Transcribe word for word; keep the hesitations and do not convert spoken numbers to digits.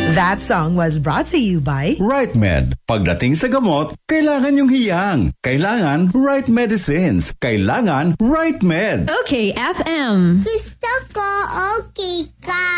That song was brought to you by Right Med. Pagdating sa gamot, kailangan yung hiyang. Kailangan right medicines. Kailangan Right Med. Okay F M. Gusto ko okay ka.